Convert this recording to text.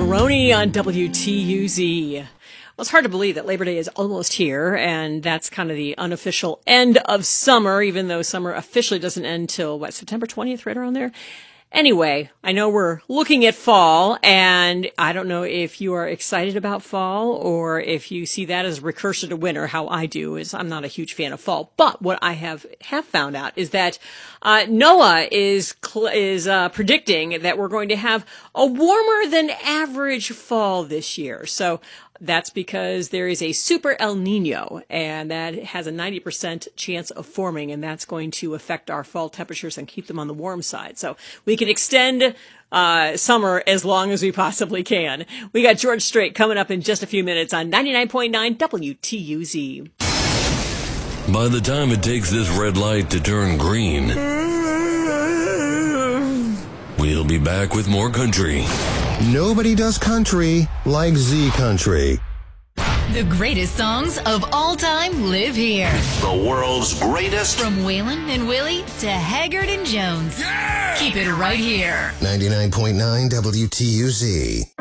Maroney on WTUZ. Well, it's hard to believe that Labor Day is almost here, and that's kind of the unofficial end of summer, even though summer officially doesn't end till, September 20th, right around there? Anyway, I know we're looking at fall, and I don't know if you are excited about fall or if you see that as a precursor to winter. How I do is I'm not a huge fan of fall, but what I have found out is that NOAA is predicting that we're going to have a warmer than average fall this year. So that's because there is a super El Nino, and that has a 90% chance of forming, and that's going to affect our fall temperatures and keep them on the warm side. So we can extend summer as long as we possibly can. We got George Strait coming up in just a few minutes on 99.9 WTUZ. By the time it takes this red light to turn green, we'll be back with more country. Nobody does country like Z Country. The greatest songs of all time live here. The world's greatest. From Waylon and Willie to Haggard and Jones. Yeah! Keep it right here. 99.9 WTUZ.